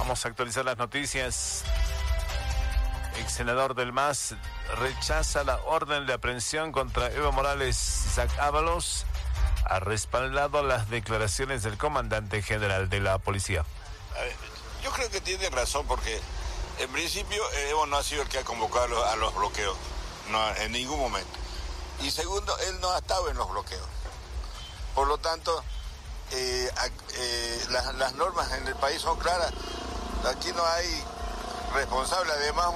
Vamos a actualizar las noticias. El senador del MAS rechaza la orden de aprehensión contra Evo Morales. Isaac Ábalos ha respaldado las declaraciones del comandante general de la policía. Yo creo que tiene razón porque en principio Evo no ha sido el que ha convocado a los bloqueos, no, en ningún momento. Y segundo, él no ha estado en los bloqueos. Por lo tanto, las normas en el país son claras. Aquí no hay responsable. Además,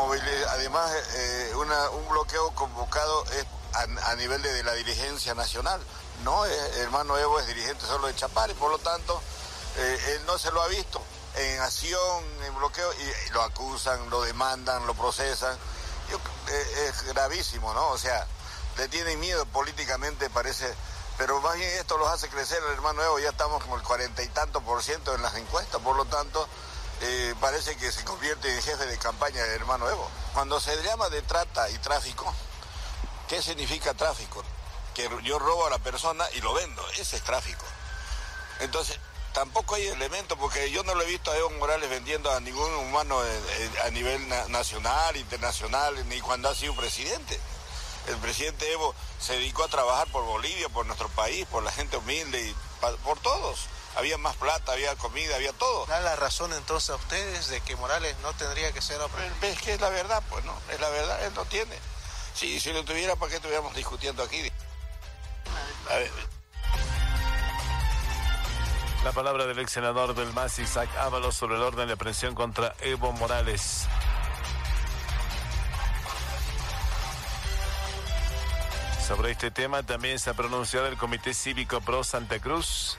un bloqueo convocado es a nivel de la dirigencia nacional. No, el hermano Evo es dirigente solo de Chapare, por lo tanto, él no se lo ha visto en acción, en bloqueo, y lo acusan, lo demandan, lo procesan. Es gravísimo, ¿no? O sea, le tienen miedo políticamente, parece, pero más bien esto los hace crecer. El hermano Evo ya estamos como el 40 y tanto % en las encuestas, por lo tanto, parece que se convierte en jefe de campaña del hermano Evo. Cuando se llama de trata y tráfico, ¿qué significa tráfico? Que yo robo a la persona y lo vendo, ese es tráfico. Entonces, tampoco hay elementos, porque yo no lo he visto a Evo Morales vendiendo a ningún humano a nivel nacional, internacional, ni cuando ha sido presidente. El presidente Evo se dedicó a trabajar por Bolivia, por nuestro país, por la gente humilde y por todos. Había más plata, había comida, había todo. ¿Da la razón entonces a ustedes de que Morales no tendría que ser aprehendido? Es que es la verdad, pues no, es la verdad, él no tiene. Si lo tuviera, ¿para qué estuviéramos discutiendo aquí? A ver. La palabra del ex senador del MAS, Isaac Ábalos, sobre el orden de aprehensión contra Evo Morales. Sobre este tema también se ha pronunciado el Comité Cívico Pro Santa Cruz.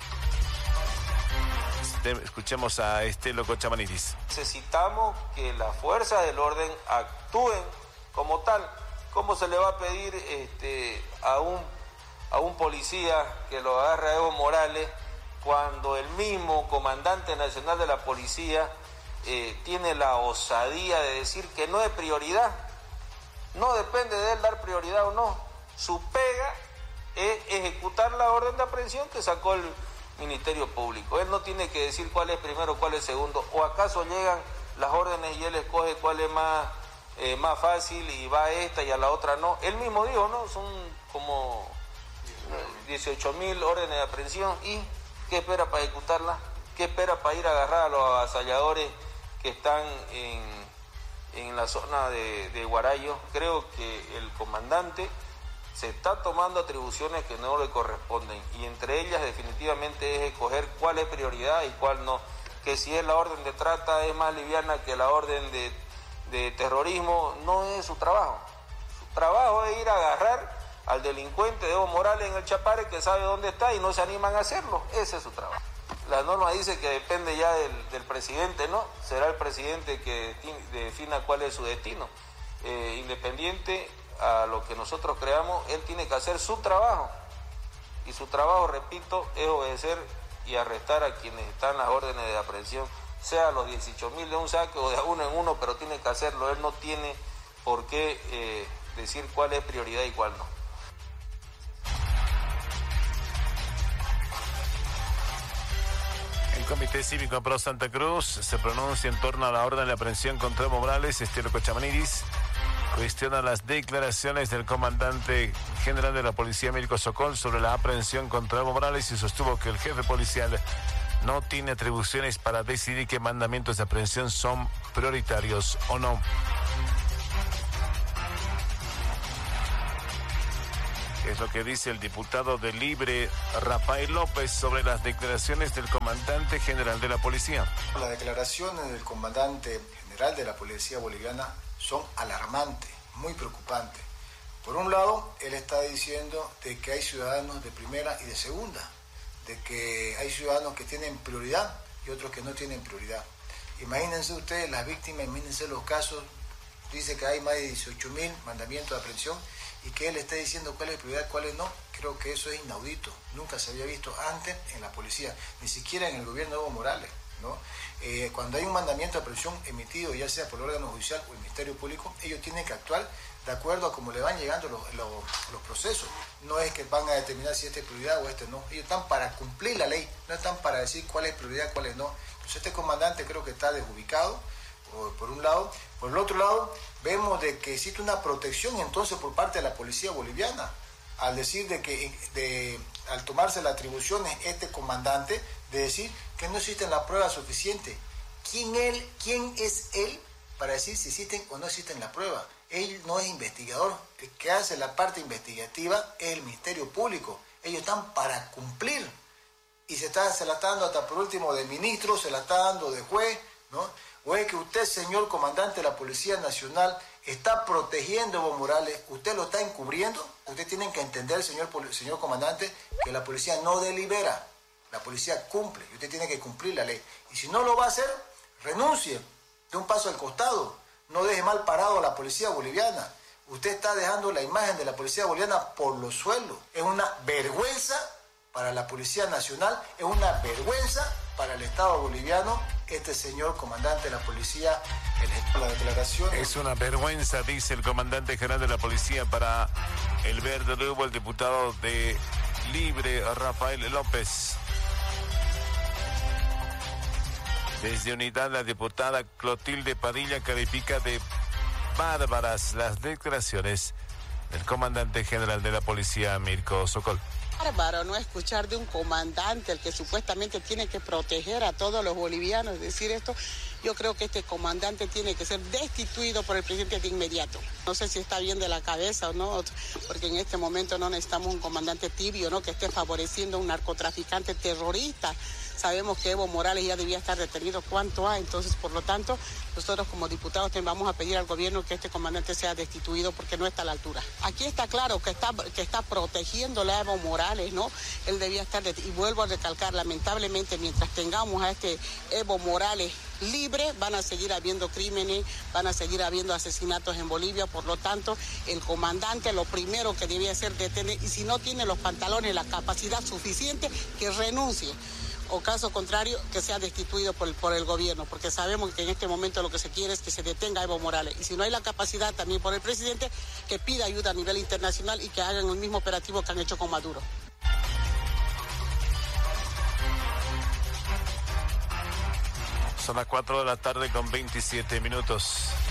Escuchemos a Estelo Cochamaniris. Necesitamos que las fuerzas del orden actúen como tal. ¿Cómo se le va a pedir a un policía que lo agarre a Evo Morales cuando el mismo comandante nacional de la policía tiene la osadía de decir que no es prioridad? No depende de él dar prioridad o no. Su pega es ejecutar la orden de aprehensión que sacó el Ministerio Público. Él no tiene que decir cuál es primero, cuál es segundo. ¿O acaso llegan las órdenes y él escoge cuál es más fácil y va a esta y a la otra no? Él mismo dijo, ¿no? Son como 18.000 órdenes de aprehensión. ¿Y qué espera para ejecutarla? ¿Qué espera para ir a agarrar a los avasalladores que están en la zona de Guarayo? Creo que el comandante se está tomando atribuciones que no le corresponden, y entre ellas definitivamente es escoger cuál es prioridad y cuál no. Que si es la orden de trata es más liviana que la orden de terrorismo, no es su trabajo. Su trabajo es ir a agarrar al delincuente de Evo Morales en el Chapare, que sabe dónde está y no se animan a hacerlo. Ese es su trabajo. La norma dice que depende ya del presidente, ¿no? Será el presidente que defina cuál es su destino. Independiente a lo que nosotros creamos, él tiene que hacer su trabajo. Y su trabajo, repito, es obedecer y arrestar a quienes están en las órdenes de aprehensión, sea los 18.000 de un saque o de uno en uno, pero tiene que hacerlo. Él no tiene por qué decir cuál es prioridad y cuál no. El Comité Cívico Pro Santa Cruz se pronuncia en torno a la orden de aprehensión contra Evo Morales. Estelo Cochamaniris cuestiona las declaraciones del comandante general de la Policía, Mirko Sokol, sobre la aprehensión contra Evo Morales, y sostuvo que el jefe policial no tiene atribuciones para decidir qué mandamientos de aprehensión son prioritarios o no. Es lo que dice el diputado de Libre, Rafael López, sobre las declaraciones del comandante general de la policía. Las declaraciones del comandante general de la policía boliviana son alarmantes, muy preocupantes. Por un lado, él está diciendo de que hay ciudadanos de primera y de segunda, de que hay ciudadanos que tienen prioridad y otros que no tienen prioridad. Imagínense ustedes las víctimas, imagínense los casos. Dice que hay más de 18.000 mandamientos de aprehensión y que él está diciendo cuál es prioridad, cuál es no. Creo que eso es inaudito. Nunca se había visto antes en la policía, ni siquiera en el gobierno de Evo Morales. ¿no? Cuando hay un mandamiento de aprehensión emitido, ya sea por el órgano judicial o el Ministerio Público, ellos tienen que actuar de acuerdo a cómo le van llegando los procesos. No es que van a determinar si este es prioridad o este no. Ellos están para cumplir la ley, no están para decir cuál es prioridad, cuál es no. Entonces este comandante creo que está desubicado, por un lado. Por el otro lado, vemos de que existe una protección entonces por parte de la policía boliviana, al decir de que al tomarse las atribuciones este comandante de decir que no existen las pruebas suficientes. ¿Quién es él para decir si existen o no existen las pruebas? Él no es investigador, el que hace la parte investigativa es el Ministerio Público. Ellos están para cumplir y se la está dando hasta por último de ministro, se la está dando de juez, ¿no? ¿O es que usted, señor comandante de la Policía Nacional, está protegiendo a Evo Morales? ¿Usted lo está encubriendo? Usted tiene que entender, señor comandante, que la policía no delibera, la policía cumple, y usted tiene que cumplir la ley. Y si no lo va a hacer, renuncie, dé un paso al costado, no deje mal parado a la policía boliviana. Usted está dejando la imagen de la policía boliviana por los suelos. Es una vergüenza para la Policía Nacional, es una vergüenza para el Estado boliviano, este señor comandante de la policía, la declaración. Es una vergüenza, dice el comandante general de la policía para el Verde Lugo, el diputado de Libre, Rafael López. Desde Unidad, la diputada Clotilde Padilla califica de bárbaras las declaraciones del comandante general de la policía, Mirko Sokol. Bárbaro, ¿no? Escuchar de un comandante, el que supuestamente tiene que proteger a todos los bolivianos, decir esto. Yo creo que este comandante tiene que ser destituido por el presidente de inmediato. No sé si está bien de la cabeza o no, porque en este momento no necesitamos un comandante tibio, ¿no? Que esté favoreciendo a un narcotraficante terrorista. Sabemos que Evo Morales ya debía estar detenido. ¿Cuánto hay? Entonces, por lo tanto, nosotros como diputados vamos a pedir al gobierno que este comandante sea destituido porque no está a la altura. Aquí está claro que está protegiéndole a Evo Morales, ¿no? Él debía estar, y vuelvo a recalcar, lamentablemente, mientras tengamos a este Evo Morales libre, van a seguir habiendo crímenes, van a seguir habiendo asesinatos en Bolivia. Por lo tanto, el comandante lo primero que debía hacer detener, y si no tiene los pantalones, la capacidad suficiente, que renuncie. O caso contrario, que sea destituido por el gobierno, porque sabemos que en este momento lo que se quiere es que se detenga a Evo Morales. Y si no hay la capacidad también por el presidente, que pida ayuda a nivel internacional y que hagan el mismo operativo que han hecho con Maduro. Son las 4 de la tarde con 27 minutos.